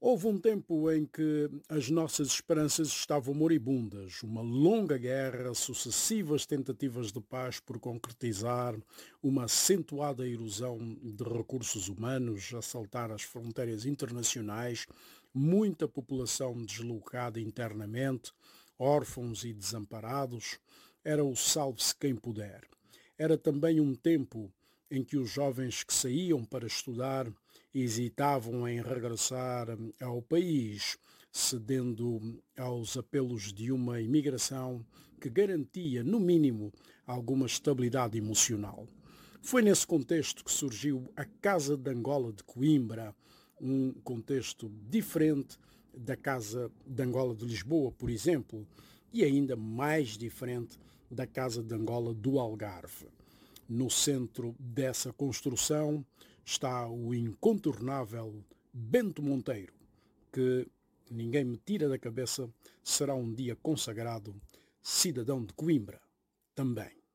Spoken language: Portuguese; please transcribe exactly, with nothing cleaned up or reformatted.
Houve um tempo em que as nossas esperanças estavam moribundas, uma longa guerra, sucessivas tentativas de paz por concretizar, uma acentuada erosão de recursos humanos, assaltar as fronteiras internacionais, muita população deslocada internamente, órfãos e desamparados. Era o salve-se quem puder. Era também um tempo em que os jovens que saíam para estudar hesitavam em regressar ao país, cedendo aos apelos de uma imigração que garantia, no mínimo, alguma estabilidade emocional. Foi nesse contexto que surgiu a Casa de Angola de Coimbra, um contexto diferente da Casa de Angola de Lisboa, por exemplo, e ainda mais diferente da Casa de Angola do Algarve. No centro dessa construção está o incontornável Bento Monteiro, que ninguém me tira da cabeça será um dia consagrado cidadão de Coimbra também.